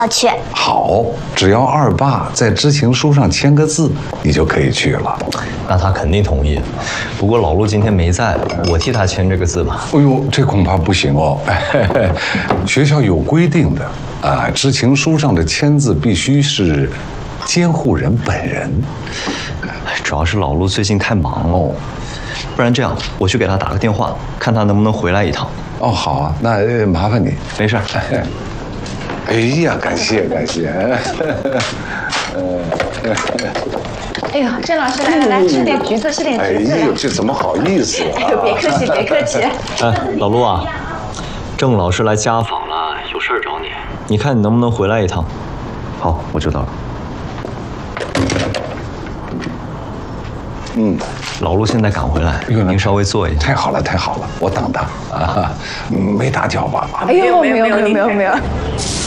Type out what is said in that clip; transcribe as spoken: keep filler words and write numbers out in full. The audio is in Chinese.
要去。 好，只要二爸在知情书上签个字，你就可以去了。 那他肯定同意。不过老陆今天没在，我替他签这个字吧。 哎呦，这恐怕不行哦。学校有规定的啊，知情书上的签字必须是监护人本人。 主要是老陆最近太忙了，哦、不然这样，我去给他打个电话，看他能不能回来一趟。 哦，好啊，那麻烦你。 没事。 哎呀，感谢感谢。 哎呦，郑老师来来来，吃点橘子，吃点橘子。 哎呦，这怎么好意思啊？ 哎呦，别客气，别客气。 哎，老陆啊，郑老师来家访了，有事儿找你，你看你能不能回来一趟？ 好，我知道了。 嗯， 老陆现在赶回来，您稍微坐一下。 太好了，太好了，我等他啊，没打搅吧？ 哎呦，没有没有没有没有。